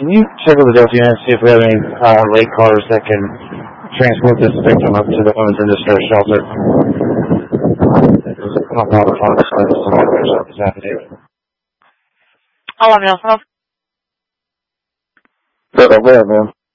can you check with the Delta and see if we have any late cars that can transport this victim up to the women's and distress shelter? I'm not a part of this affidavit. Oh, I'm also. Where, man?